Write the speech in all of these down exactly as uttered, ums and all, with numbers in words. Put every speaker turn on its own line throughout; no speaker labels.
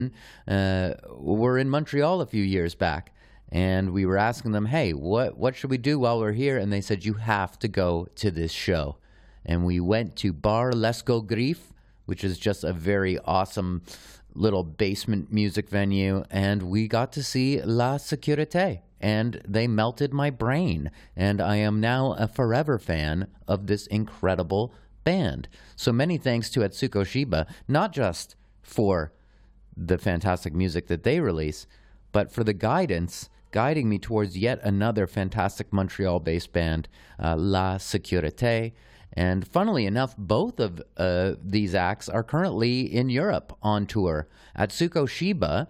uh, were in Montreal a few years back, and we were asking them, "Hey, what what should we do while we're here?" And they said, "You have to go to this show." And we went to Bar Lesco Grief, which is just a very awesome little basement music venue, and we got to see La Sécurité, and they melted my brain, and I am now a forever fan of this incredible band. So many thanks to Atsuko Shiba, not just for the fantastic music that they release, but for the guidance, guiding me towards yet another fantastic Montreal-based band, uh, La Sécurité. And funnily enough, both of uh, these acts are currently in Europe on tour. Atsuko Shiba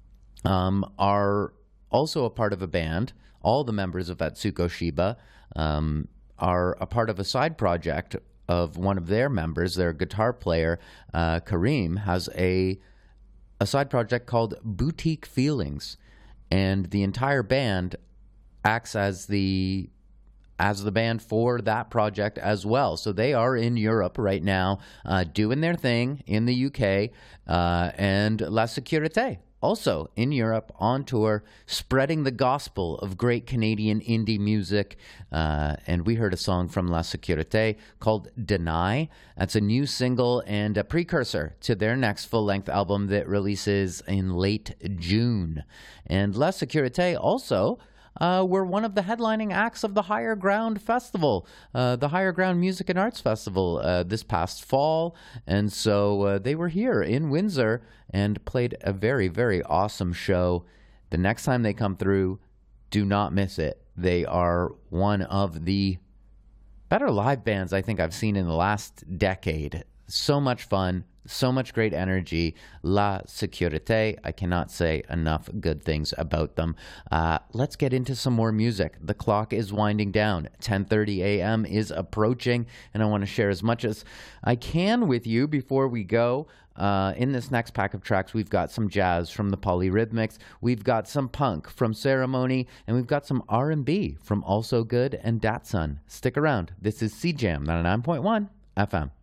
um, are also a part of a band. All the members of Atsuko Shiba um, are a part of a side project of one of their members. Their guitar player, uh, Kareem, has a, a side project called Boutique Feelings. And the entire band acts as the as the band for that project as well. So they are in Europe right now, uh, doing their thing in the U K, uh, and La Sécurité also in Europe on tour, spreading the gospel of great Canadian indie music. Uh, and we heard a song from La Sécurité called Deny. That's a new single and a precursor to their next full-length album that releases in late June. And La Sécurité also Uh, were one of the headlining acts of the Higher Ground Festival, uh, the Higher Ground Music and Arts Festival uh, this past fall. And so uh, they were here in Windsor and played a very, very awesome show. The next time they come through, do not miss it. They are one of the better live bands I think I've seen in the last decade. So much fun. So much great energy. La Sécurité. I cannot say enough good things about them. Uh, let's get into some more music. The clock is winding down. ten thirty a.m. is approaching, and I want to share as much as I can with you before we go. Uh, in this next pack of tracks, we've got some jazz from the Polyrhythmics. We've got some punk from Ceremony, and we've got some R and B from Also Good and Datsun. Stick around. This is C Jam ninety-nine point one F M.